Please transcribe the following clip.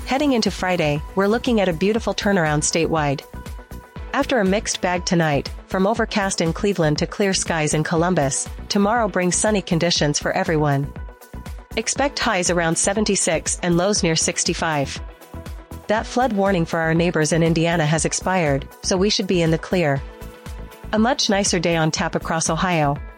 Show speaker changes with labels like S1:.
S1: Heading into Friday, we're looking at a beautiful turnaround statewide. After a mixed bag tonight, from overcast in Cleveland to clear skies in Columbus, tomorrow brings sunny conditions for everyone. Expect highs around 76 and lows near 65. That flood warning for our neighbors in Indiana has expired, so we should be in the clear. A much nicer day on tap across Ohio,